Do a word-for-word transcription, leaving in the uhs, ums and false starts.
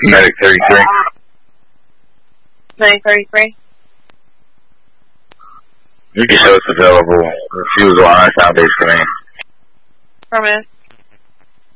Medic thirty-three. Medic thirty-three. You can show us available. Refusal on our south base command. Affirmative.